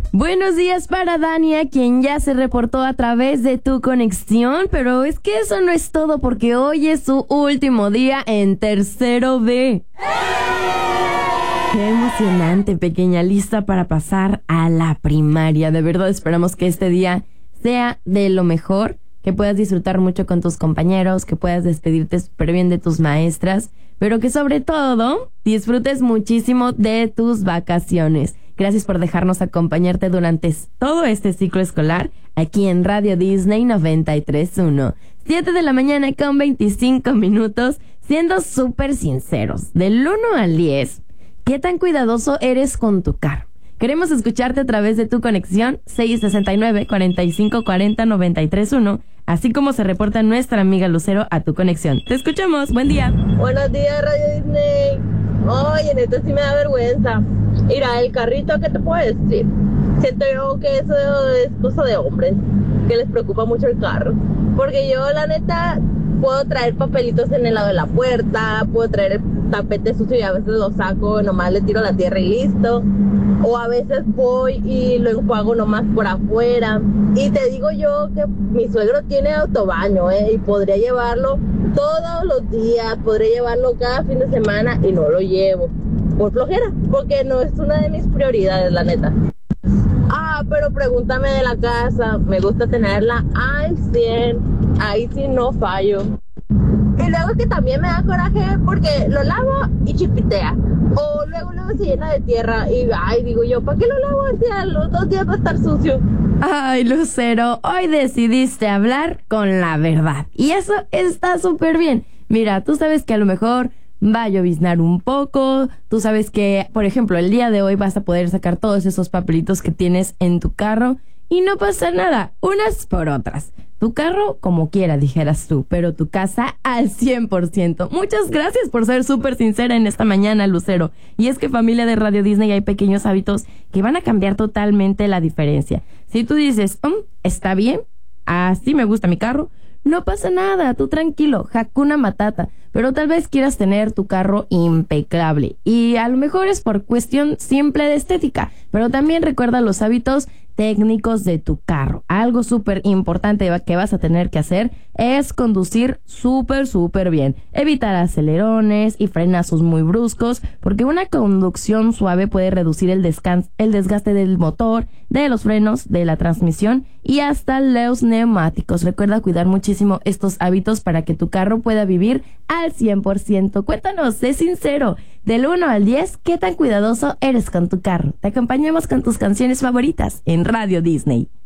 Buenos días para Dania, quien ya se reportó a través de tu conexión, pero es que eso no es todo porque hoy es su último día en tercero B. Qué emocionante, pequeña, lista para pasar a la primaria. De verdad esperamos que este día sea de lo mejor, que puedas disfrutar mucho con tus compañeros, que puedas despedirte súper bien de tus maestras, pero que sobre todo disfrutes muchísimo de tus vacaciones. Gracias por dejarnos acompañarte durante todo este ciclo escolar aquí en Radio Disney 93.1. 7 de la mañana con 25 minutos, siendo súper sinceros, del 1 al 10, ¿qué tan cuidadoso eres con tu carro? Queremos escucharte a través de tu conexión 669-4540-931, así como se reporta nuestra amiga Lucero a tu conexión. Te escuchamos, buen día. Buenos días, Radio Disney. Oye, neta, sí me da vergüenza. Mira, el carrito, ¿qué te puedo decir? Siento yo que eso es cosa de hombres, que les preocupa mucho el carro. Porque yo, la neta, puedo traer papelitos en el lado de la puerta, puedo traer el tapete sucio y a veces lo saco, nomás le tiro la tierra y listo. O a veces voy y lo enjuago nomás por afuera. Y te digo yo que mi suegro tiene autobaño, y podría llevarlo todos los días, podría llevarlo cada fin de semana y no lo llevo. Por flojera, porque no es una de mis prioridades, la neta. Pero pregúntame de la casa, me gusta tenerla al 100, ahí sí no fallo. Y luego es que también me da coraje porque lo lavo y chipitea. O luego se llena de tierra y, digo yo, ¿para qué lo lavo? A los 2 días va a estar sucio. Ay, Lucero, hoy decidiste hablar con la verdad. Y eso está súper bien. Mira, tú sabes que a lo mejor va a lloviznar un poco. Tú sabes que, por ejemplo, el día de hoy vas a poder sacar todos esos papelitos que tienes en tu carro y no pasa nada, unas por otras. Tu carro como quiera, dijeras tú, pero tu casa al 100%. Muchas gracias por ser súper sincera en esta mañana, Lucero. Y es que, familia de Radio Disney, hay pequeños hábitos que van a cambiar totalmente la diferencia. Si tú dices, está bien, así me gusta mi carro, no pasa nada, tú tranquilo, Hakuna Matata. Pero tal vez quieras tener tu carro impecable y a lo mejor es por cuestión simple de estética, pero también recuerda los hábitos técnicos de tu carro. Algo súper importante que vas a tener que hacer es conducir súper bien. Evitar acelerones y frenazos muy bruscos, porque una conducción suave puede reducir el desgaste del motor, de los frenos, de la transmisión y hasta los neumáticos. Recuerda cuidar muchísimo estos hábitos para que tu carro pueda vivir al 100%. Cuéntanos, sé sincero, del 1 al 10, ¿qué tan cuidadoso eres con tu carro? Te acompañamos con tus canciones favoritas en Radio Disney.